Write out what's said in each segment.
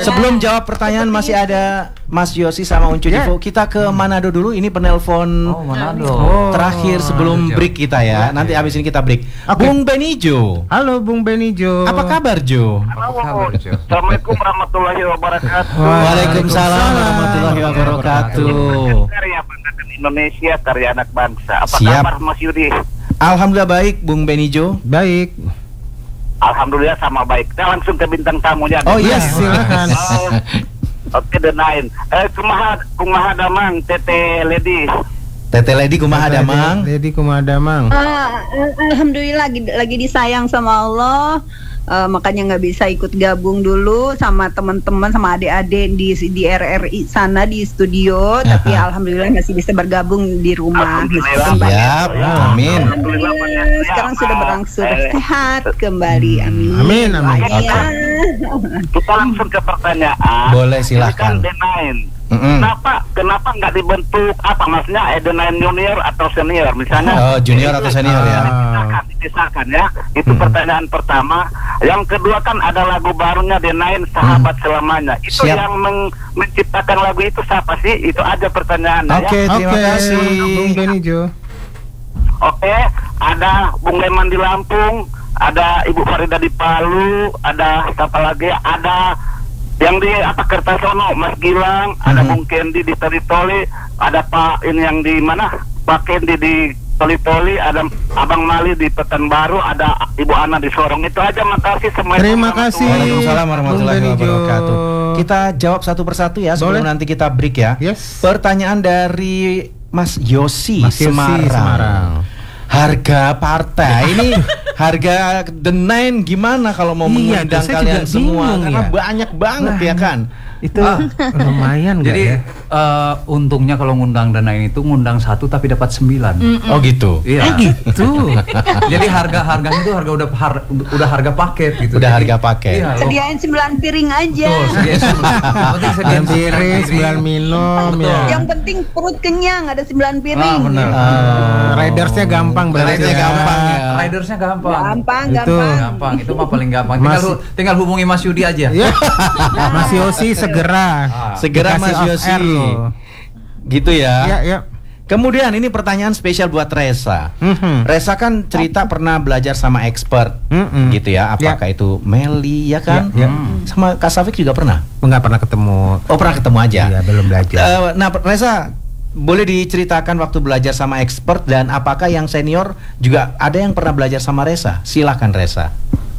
Sebelum jawab pertanyaan masih ada Mas Yosi sama Uncu Jivo. Kita ke Manado dulu. Ini penelpon terakhir sebelum break kita ya. Nanti habis ini kita break. Bung Benijo. Halo Bung Benijo. Apa kabar Jo? Halo. Assalamualaikum warahmatullahi wabarakatuh. Waalaikumsalam warahmatullahi wabarakatuh. Karya Banggakan Indonesia, karya anak bangsa. Apa Siap. kabar Mas Yudi? Alhamdulillah baik Bung Benijo. Baik. Alhamdulillah sama baik. Kita langsung ke bintang tamunya. Oh iya silakan. Oke, The Nine. Kumaha damang Tete Lady. Tete Lady kumaha damang? Lady kumaha damang. Alhamdulillah lagi disayang sama Allah. Makanya nggak bisa ikut gabung dulu sama teman-teman sama adik-adik di RRI sana di studio, tapi alhamdulillah masih bisa bergabung di rumah. Siap, amin. Sekarang sudah berangsur sehat kembali, amin. Amin, amin. Kita langsung ke pertanyaan. Boleh, silakan. Ini kan The Nine. Kenapa nggak dibentuk apa maksudnya The Nine Junior atau senior misalnya? Oh, junior atau senior ya? Dipisahkan ya. Itu pertanyaan pertama. Yang kedua kan ada lagu barunya The Nine, Sahabat Selamanya. Itu Siap. yang menciptakan lagu itu siapa sih? Itu aja pertanyaannya Oke, ya. terima kasih. Bung Benijo. Oke, ada Bung Leman di Lampung, ada Ibu Farida di Palu, ada siapa lagi? Ada yang di Kertasono, Mas Gilang, ada Bung Kendi di Toli-Toli, ada Pak ini yang di mana? Pak Kendi di Toli-Toli, ada Abang Mali di Pekanbaru, ada Ibu Ana di Sorong. Itu aja, makasih semuanya. Terima kasih. Waalaikumsalam warahmatullahi Bung Benijo. wabarakatuh. Kita jawab satu persatu ya sebelum nanti kita break ya. Yes. Pertanyaan dari Mas Yosi, Mas Yosi, Semarang. Harga partai ini harga The Nine gimana kalau mau Iya, mengundang saya kalian juga semua bingung karena ya. banyak banget ya kan. Itu lumayan nggak Jadi ya? untungnya kalau ngundang dana ini itu ngundang 1 tapi dapat 9. Oh gitu. Iya. Gitu. Jadi harganya itu udah harga paket gitu. Udah Jadi, harga paket. Iya, Sediain 9 piring aja. Betul, sediain penting sediain 9 piring, 9 minum ya. Yang penting perut kenyang, ada 9 piring. benar. Ridersnya gampang berarti. Ridersnya gampang ya. Ridersnya gampang. Gampang. Itu mah paling gampang. Tinggal hubungi Mas Yudi aja. Ya. Mas Yosi segera. Segera Dikasih Mas off Yosi. air loh. Gitu ya. Ya. Kemudian ini pertanyaan spesial buat Resa. Resa kan cerita pernah belajar sama expert, gitu ya. Apakah itu Meli ya kan? Ya. Sama Kak Safik juga pernah? Enggak pernah ketemu. Oh pernah ketemu aja. Iya, belum belajar. Nah Resa, boleh diceritakan waktu belajar sama expert dan apakah yang senior juga ada yang pernah belajar sama Resa? Silakan Resa.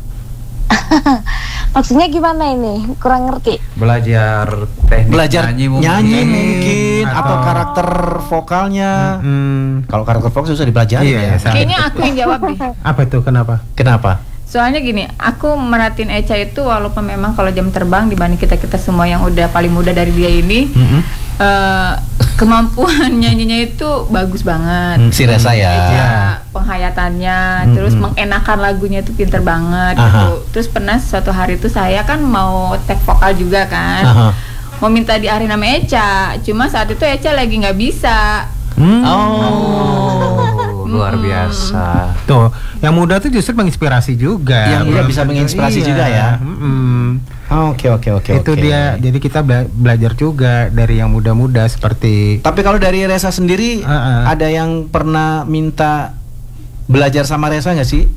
Maksudnya gimana ini? Kurang ngerti. Belajar teknik Belajar nyanyi mungkin atau karakter vokalnya. Kalau karakter vokal susah dipelajari ya. Kayaknya aku yang jawab deh. Apa itu? Kenapa? Kenapa? Soalnya gini, aku merhatiin Echa itu walaupun memang kalau jam terbang dibanding kita semua yang udah paling muda dari dia ini, kemampuan nyanyinya itu bagus banget. Si Resa ya. Echa, penghayatannya, terus mengenakan lagunya itu pinter banget gitu. Terus pernah suatu hari itu saya kan mau take vokal juga kan, mau minta diarahin sama Echa, cuma saat itu Echa lagi nggak bisa. Luar biasa. Tuh, yang muda tuh justru menginspirasi juga. Yang muda bisa menginspirasi juga ya. Oke. Itu dia. Jadi kita belajar juga dari yang muda-muda seperti. Tapi kalau dari Resa sendiri, ada yang pernah minta belajar sama Resa nggak sih?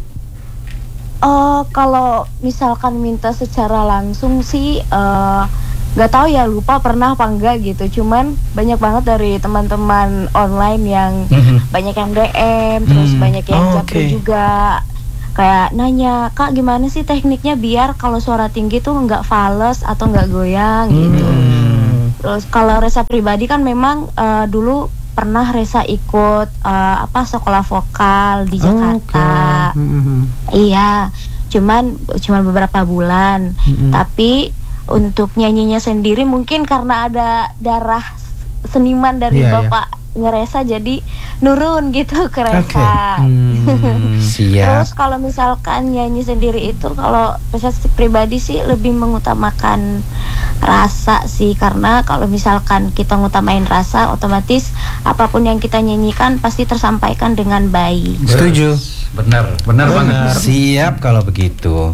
Kalau misalkan minta secara langsung sih nggak tahu ya, lupa pernah apa enggak gitu. Cuman banyak banget dari teman-teman online yang banyak yang DM, terus banyak yang japri juga. Kayak nanya, Kak gimana sih tekniknya biar kalau suara tinggi tuh nggak fales atau nggak goyang gitu. Terus kalau Resa pribadi kan memang dulu pernah Resa ikut sekolah vokal di Jakarta. Iya, cuman beberapa bulan. Tapi untuk nyanyinya sendiri mungkin karena ada darah seniman dari bapak Resa, jadi nurun gitu ke Resa. Siap. Terus kalau misalkan nyanyi sendiri itu, kalau Resa pribadi sih lebih mengutamakan rasa sih, karena kalau misalkan kita ngutamain rasa, otomatis apapun yang kita nyanyikan pasti tersampaikan dengan baik. Setuju. Benar banget. Siap kalau begitu.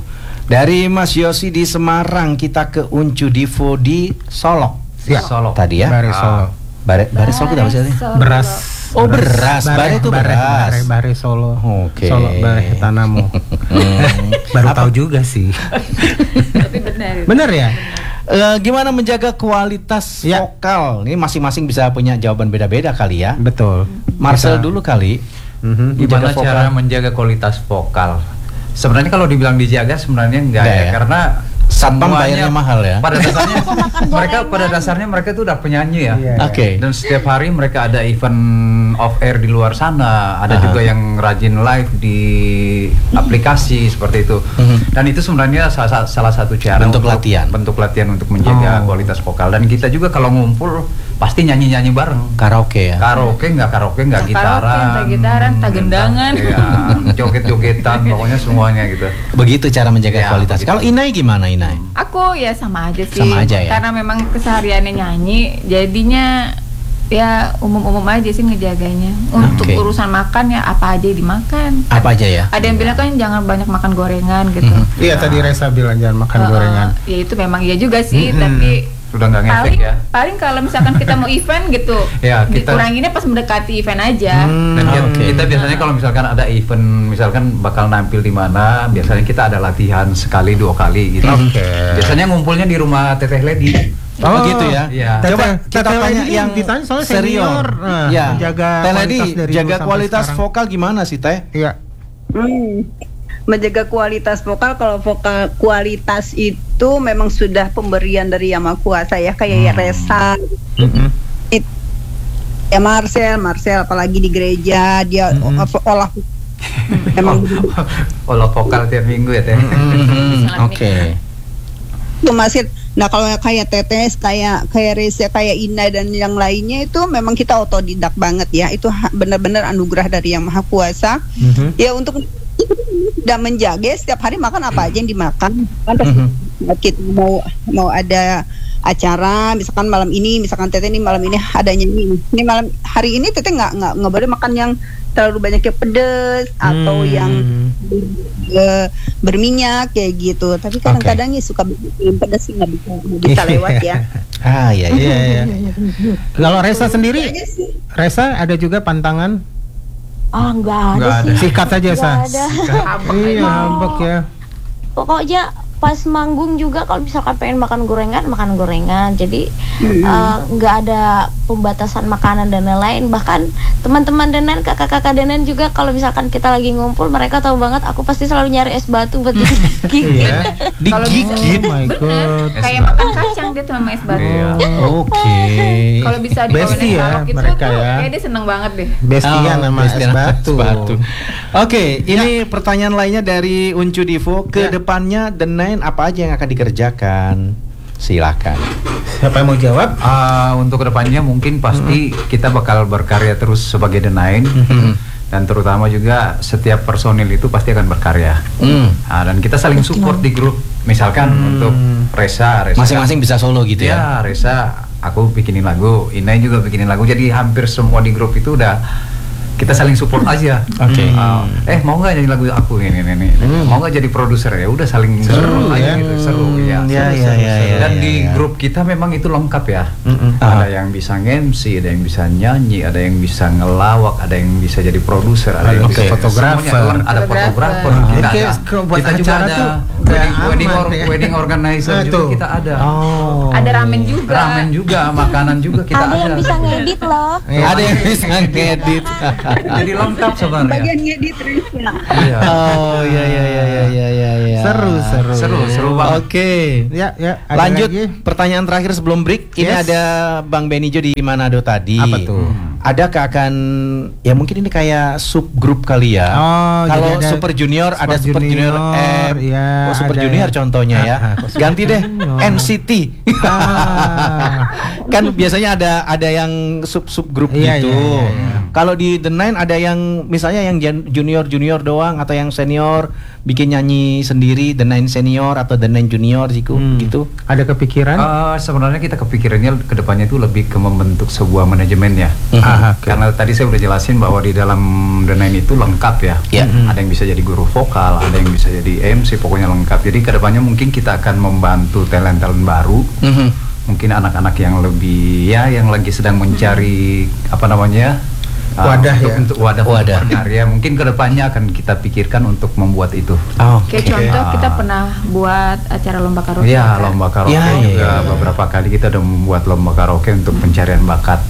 Dari Mas Yosi di Semarang kita ke Uncu Divo di Solok. Ya. Solok Tadi ya. Bare Solo. Bare Solok itu apa sih? Beras. Oh, beras. Bare itu beras. Bare Solo. Oke. Solo bare tanamu. Baru tahu juga sih. Tapi benar. Bener ya? Gimana menjaga kualitas Ya. vokal? Ini masing-masing bisa punya jawaban beda-beda kali ya. Betul. Marcel dulu kali. gimana Menjaga cara vokal. menjaga kualitas vokal. Sebenarnya kalau dibilang dijaga sebenarnya enggak Enggak ya, ya? karena Satpam semuanya bayarnya mahal ya. Pada dasarnya mereka itu udah penyanyi ya. Iya. Oke. Dan setiap hari mereka ada event off air di luar sana, ada juga yang rajin live di aplikasi seperti itu. Dan itu sebenarnya salah satu cara Bentuk latihan. bentuk latihan untuk menjaga kualitas vokal. Dan kita juga kalau ngumpul pasti nyanyi-nyanyi bareng. Karaoke ya. Karaoke nggak gitaran. Tak gitaran, tak gendangan. Iya, joget-jogetan, pokoknya semuanya gitu. Begitu cara menjaga Ya, kualitas. begitu. Kalau Inai gimana Inai? Aku ya sama aja sih. Sama aja ya? Karena memang kesehariannya nyanyi, jadinya ya umum-umum aja sih ngejaganya. Untuk Oke. urusan makan ya apa aja dimakan. Apa aja ya? Ada yang bilang kan jangan banyak makan gorengan gitu. Iya tadi Reza bilang jangan makan gorengan. Ya itu memang iya juga sih, tapi Sudah nggak ngefek ya. paling kalau misalkan kita mau event gitu, Ya, kita- dikuranginnya pas mendekati event aja. Dan Oke. kita biasanya kalau misalkan ada event, misalkan bakal nampil di mana, biasanya kita ada latihan sekali 2 kali gitu. Oke. Biasanya ngumpulnya di rumah Teteh Lady. Oh gitu ya. Iya. Coba Teteh- kita Teteh tanya Lady yang ditanya soalnya senior. senior. Nah, Ya. menjaga Teh Lady, kualitas dari jaga dulu sampai kualitas sekarang. vokal gimana sih Teh? Iya. Menjaga kualitas vokal, kalau vokal kualitas itu memang sudah pemberian dari Yang Maha Kuasa ya, kayak Reza, ya Marcel apalagi di gereja dia olah memang Olah vokal tiap minggu ya Teh. Oke. itu masih. Nah kalau kayak Tetes, kayak Reza, kayak Ina dan yang lainnya itu memang kita otodidak banget ya, itu benar-benar anugerah dari Yang Maha Kuasa. Ya untuk dan menjaga setiap hari makan apa aja yang dimakan kan kita mau ada acara misalkan malam ini, misalkan Teteh ini malam ini ada nyanyi, ini malam hari ini Teteh nggak boleh makan yang terlalu banyak yang pedes atau yang berminyak kayak gitu, tapi kadang-kadang ya suka yang pedes sih nggak bisa lewat ya. Ah iya iya. Iya. Kalau Reza sendiri, Reza ada juga pantangan? Ah, nggak Nggak ada ada. sih. Sikat saja Sa. Nggak ada. Iya, ngambek ya. Pokoknya pas manggung juga kalau misalkan pengen makan gorengan, jadi nggak ada pembatasan makanan dan lain-lain. Bahkan teman-teman Denan, kakak-kakak Denan juga kalau misalkan kita lagi ngumpul, mereka tahu banget aku pasti selalu nyari es batu buat digigit. Iya. Digigit. Oh my Bener, god. kayak makan kacang dia tuh sama es batu. Iya. Oke. Kalau bisa Bestie dibawain ya, salok itu mereka tuh ya. kayak dia seneng banget deh. Bestian sama es bestian batu. Oke, ini pertanyaan lainnya dari Uncu Divo. Kedepannya The Nine apa aja yang akan dikerjakan? Silakan. Siapa yang mau jawab? Untuk kedepannya mungkin pasti kita bakal berkarya terus sebagai The Nine. Dan terutama juga setiap personil itu pasti akan berkarya. Dan kita saling support di grup. Misalkan untuk Reza Masing-masing bisa solo gitu ya. ya Reza, aku bikinin lagu, Inai juga bikinin lagu. Jadi hampir semua di grup itu udah kita saling support aja. Oke. Mau nggak nyanyi lagu aku ini. Mau nggak jadi produser, ya udah saling Seru support aja ya. gitu. Seru ya. Ya, Seru, ya, seru, ya, seru. ya, Dan ya, di ya. grup kita memang itu lengkap ya. Ah. Ada yang bisa MC, ada yang bisa nyanyi, ada yang bisa ngelawak, ada yang bisa jadi produser, ada yang Oke. bisa Fotografer. semuanya, ada fotografer. Jadi Kita kayak ada. buat Kita juga acara ada tuh kayak wedding aman ya. wedding organizer Nah, juga tuh. kita ada. Oh. Ada ramen juga. Ramen juga, makanan juga kita Ada yang bisa ngedit loh. Ada yang bisa ngedit. Jadi lengkap sebenarnya. Bagian ngedit Reza. Iya. Oh iya iya iya iya iya iya. Seru banget. Oke. Ya, ada Lanjut lagi? pertanyaan terakhir sebelum break. Ini Yes. ada Bang Benijo di Manado tadi. Apa tuh? Adakah akan ya mungkin ini kayak subgrup kali ya? Oh, kalau jadi ada Super Junior ada Super Junior M. ya, Oh, Super ada Junior ya. contohnya ya. Kok Super Ganti deh Junior? NCT. Ah. Kan biasanya ada yang subgrup Iya, gitu. iya, iya, iya. Kalau di The Nine ada yang misalnya yang junior doang atau yang senior bikin nyanyi sendiri, The Nine senior atau The Nine junior gitu. Ada kepikiran? Sebenarnya kita kepikirannya kedepannya itu lebih ke membentuk sebuah manajemen ya. Karena tadi saya udah jelasin bahwa di dalam The Nine itu lengkap ya. Ada yang bisa jadi guru vokal, ada yang bisa jadi MC, pokoknya lengkap. Jadi kedepannya mungkin kita akan membantu talent-talent baru. Mungkin anak-anak yang lebih yang lagi sedang mencari wadah untuk wadah berkarya. Mungkin kedepannya akan kita pikirkan untuk membuat itu. Kayak contoh kita pernah buat acara lomba karaoke. Iya, lomba karaoke juga beberapa kali kita udah membuat lomba karaoke untuk pencarian bakat.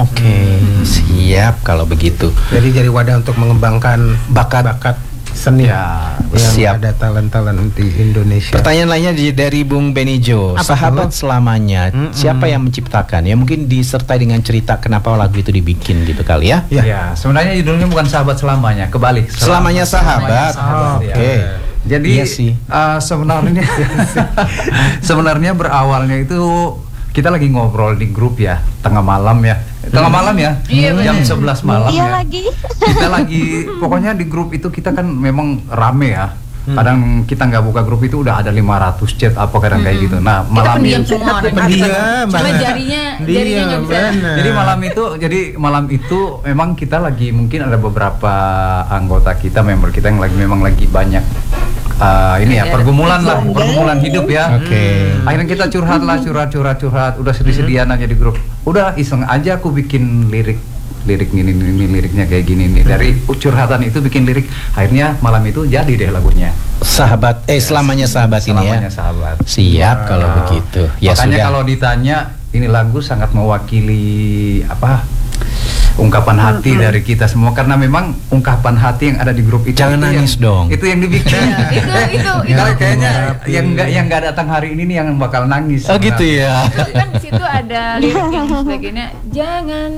Siap kalau begitu. Jadi wadah untuk mengembangkan bakat seni yang siap. Ada talent-talent di Indonesia. Pertanyaan lainnya dari Bung Benny Jo. Sahabat selamanya, siapa yang menciptakan? Ya mungkin disertai dengan cerita kenapa lagu itu dibikin gitu kali ya. Ya, sebenarnya judulnya bukan sahabat selamanya, kebalik. Selamanya sahabat. Jadi sebenarnya berawalnya itu kita lagi ngobrol di grup ya, tengah malam ya, jam 11 malam ya. Kita lagi, pokoknya di grup itu kita kan memang rame ya. Kadang kita nggak buka grup itu udah ada 500 chat apa kadang kayak gitu. Nah malam itu cuma jarinya nggak bisa. Jadi malam itu memang kita lagi mungkin ada beberapa anggota kita, member kita yang memang lagi banyak pergumulan hidup ya. Akhirnya kita curhat, udah sedih-sedihan aja di grup. Udah iseng aja aku bikin lirik ini liriknya kayak gini nih. Dari curhatan itu bikin lirik. Akhirnya malam itu jadi deh lagunya. Selamanya sahabat ini ya. Selamanya sahabat. Siap kalau begitu. Ya makanya sudah. Kalau ditanya ini lagu sangat mewakili ungkapan hati dari kita semua, karena memang ungkapan hati yang ada di grup itu. Jangan nangis dong. Itu yang dibikin. itu kayaknya yang nggak datang hari ini nih yang bakal nangis. Oh gitu ya. Kan di situ ada lirik yang sebagainya. Jangan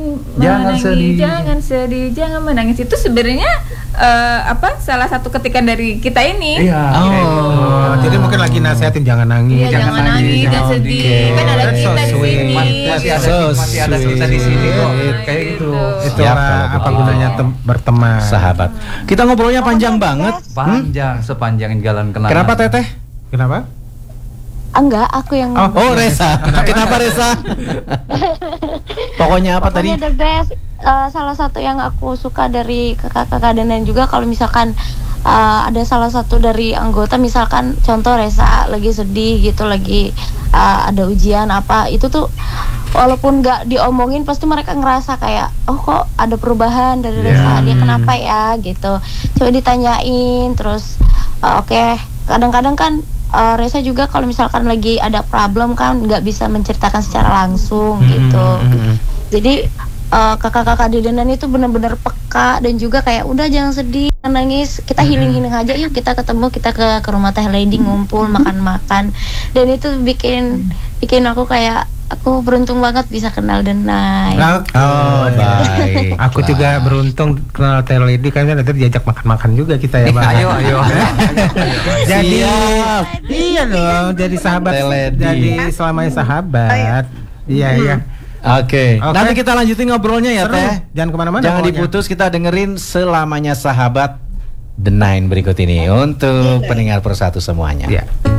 sedih, jangan menangis. Itu sebenarnya salah satu ketikan dari kita ini. Jadi mungkin lagi nasihatin jangan nangis. Jangan nangis, jangan sedih. Kan ada kita di sini. Masih ada kita di sini kok. Kayak gitu. Itulah apa gunanya berteman. Sahabat. Kita ngobrolnya panjang banget. Sepanjang jalan kenangan. Kenapa Teteh? Kenapa? Enggak, aku yang Resa. Kenapa Resa? Pokoknya apa tadi? The best. Salah satu yang aku suka dari kakak-kakak dan juga kalau misalkan ada salah satu dari anggota, misalkan contoh Resa lagi sedih gitu, lagi ada ujian apa, itu tuh walaupun nggak diomongin pasti mereka ngerasa kayak kok ada perubahan dari Resa, dia kenapa ya gitu, coba ditanyain terus. Kadang-kadang kan Resa juga kalau misalkan lagi ada problem kan nggak bisa menceritakan secara langsung gitu. Jadi kakak-kakak di Denan itu benar-benar peka dan juga kayak udah jangan sedih, jangan nangis, kita healing aja yuk, kita ketemu, kita ke rumah Teh Lady ngumpul makan-makan, dan itu bikin aku kayak aku beruntung banget bisa kenal Denai. Baik. Aku juga beruntung kenal Teh Lady, kan nanti diajak makan-makan juga kita ya Bang. Ayo. Jadi iya dong, jadi sahabat, jadi selamanya sahabat. Iya. Oke. Nanti kita lanjutin ngobrolnya ya Teh. Jangan kemana-mana. Jangan diputus, kita dengerin Selamanya Sahabat The Nine berikut ini untuk pendengar persatu semuanya.